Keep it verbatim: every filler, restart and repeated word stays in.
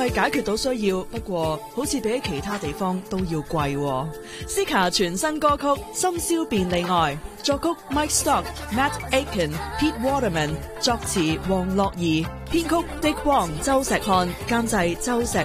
費解決到需要，不過好似比起其他地方都要貴喎。Sika 全新歌曲《深宵便利愛》，作曲 Mike Stock、Matt Aitken、Pete Waterman， 作詞黃樂怡，編曲 Dick Wong、周石漢，監製周石